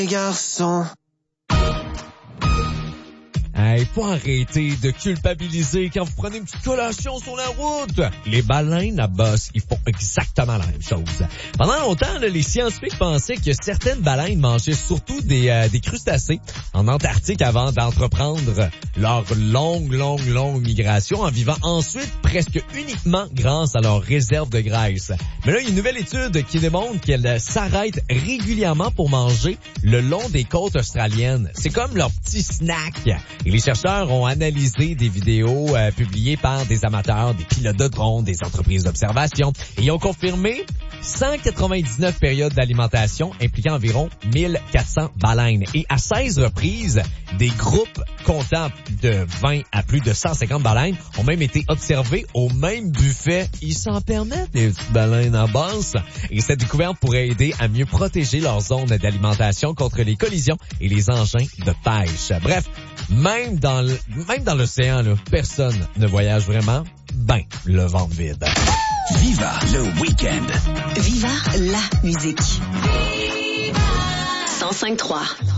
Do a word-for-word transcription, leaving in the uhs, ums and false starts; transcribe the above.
garçon. Il faut arrêter de culpabiliser quand vous prenez une petite collation sur la route. Les baleines à bosse, ils font exactement la même chose. Pendant longtemps, là, les scientifiques pensaient que certaines baleines mangeaient surtout des, euh, des crustacés en Antarctique avant d'entreprendre leur longue, longue, longue migration en vivant ensuite presque uniquement grâce à leurs réserves de graisse. Mais là, il y a une nouvelle étude qui démontre qu'elles s'arrêtent régulièrement pour manger le long des côtes australiennes. C'est comme leur petit snack. Et les chercheurs ont analysé des vidéos euh, publiées par des amateurs, des pilotes de drones, des entreprises d'observation et ils ont confirmé cent quatre-vingt-dix-neuf périodes d'alimentation impliquant environ mille quatre cents baleines. Et à seize reprises, des groupes comptant de vingt à plus de cent cinquante baleines ont même été observés au même buffet. Ils s'en permettent, les petites baleines en bosse. Et cette découverte pourrait aider à mieux protéger leur zone d'alimentation contre les collisions et les engins de pêche. Bref, même dans le, même dans l'océan, là, personne ne voyage vraiment ben le ventre vide. Viva le week-end. Viva la musique. cent cinq trois.